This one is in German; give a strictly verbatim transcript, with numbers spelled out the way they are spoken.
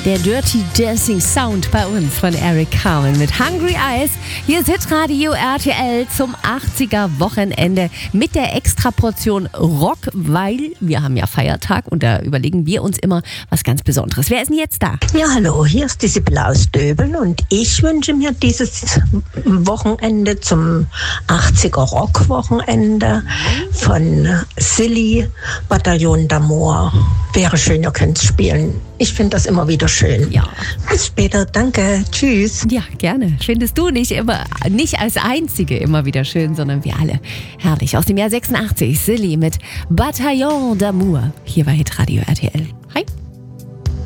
Der Dirty Dancing Sound bei uns von Eric Carmen mit Hungry Eyes. Hier ist Hitradio R T L zum achtziger Wochenende mit der Extraportion Rock, weil wir haben ja Feiertag und da überlegen wir uns immer was ganz Besonderes. Wer ist denn jetzt da? Ja, hallo, hier ist die Sibylle aus Döbeln und ich wünsche mir dieses Wochenende zum achtziger Rock-Wochenende von Silly, Bataillon d'Amour. Wäre schön, ihr könnt es spielen. Ich finde das immer wieder schön. Ja. Bis später, danke, tschüss. Ja, gerne. Findest du nicht immer, nicht als Einzige immer wieder schön, sondern wir alle. Herrlich. Aus dem Jahr sechsundachtzig, Silly mit Bataillon d'Amour. Hier bei Hitradio R T L. Hi.